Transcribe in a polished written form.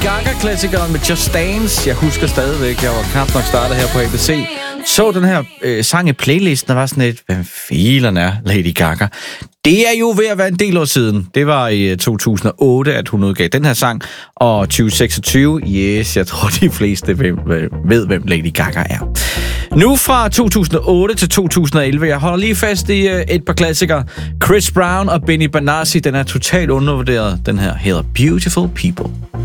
Gaga-klassikeren med Just Dance. Jeg husker stadigvæk, jeg var knap nok startet her på ABC. Så den her sang i playlisten, der var sådan et, hvem filen er Lady Gaga? Det er jo ved at være en del år siden. Det var i 2008, at hun udgav den her sang. Og 2026, yes, jeg tror de fleste ved, hvem Lady Gaga er. Nu fra 2008 til 2011, jeg holder lige fast i et par klassikere. Chris Brown og Benny Benassi, den er totalt undervurderet. Den her hedder Beautiful People.